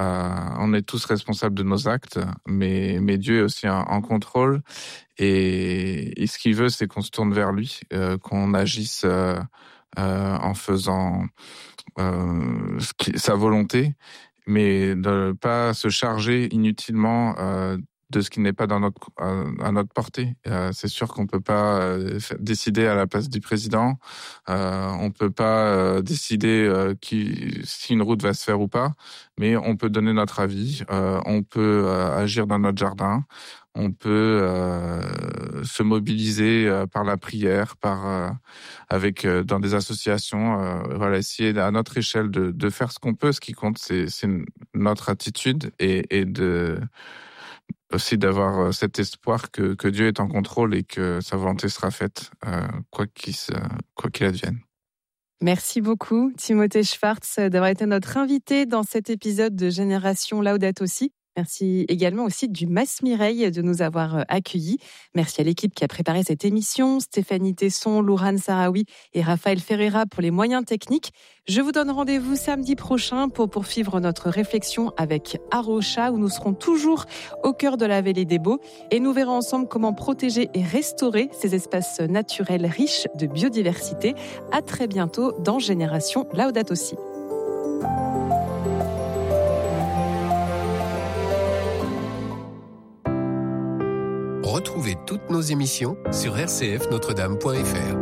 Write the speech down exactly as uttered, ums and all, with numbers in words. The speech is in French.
Euh, on est tous responsables de nos actes, mais, mais Dieu est aussi en, en contrôle. Et, et ce qu'il veut, c'est qu'on se tourne vers lui, euh, qu'on agisse euh, euh, en faisant euh, ce qui, sa volonté, mais de ne pas se charger inutilement euh, de ce qui n'est pas dans notre, à, à notre portée. Euh, c'est sûr qu'on peut pas euh, décider à la place du président, euh, on peut pas euh, décider euh, qui, si une route va se faire ou pas, mais on peut donner notre avis, euh, on peut euh, agir dans notre jardin, on peut euh, se mobiliser euh, par la prière, par euh, avec euh, dans des associations, euh, voilà, essayer à notre échelle de, de faire ce qu'on peut. Ce qui compte, c'est, c'est notre attitude et, et de aussi d'avoir cet espoir que, que Dieu est en contrôle et que sa volonté sera faite, euh, quoi qu'il se, quoi qu'il advienne. Merci beaucoup, Timothée Schwartz, d'avoir été notre invité dans cet épisode de Génération Laudato Si. Merci également aussi du Mas Mireille de nous avoir accueillis. Merci à l'équipe qui a préparé cette émission, Stéphanie Tesson, Lourane Sarawi et Raphaël Ferreira pour les moyens techniques. Je vous donne rendez-vous samedi prochain pour poursuivre notre réflexion avec Arocha, où nous serons toujours au cœur de la Vallée des Baux et nous verrons ensemble comment protéger et restaurer ces espaces naturels riches de biodiversité. À très bientôt dans Génération Laudato Si. Retrouvez toutes nos émissions sur r c f notre dame point f r.